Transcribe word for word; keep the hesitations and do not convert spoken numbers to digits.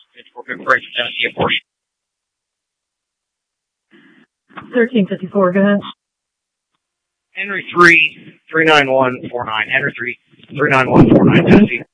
fifty-four, good break for Tennessee, of course. thirteen fifty-four, go ahead. Henry three, three nine one four nine. Henry three, three nine one four nine, Tennessee.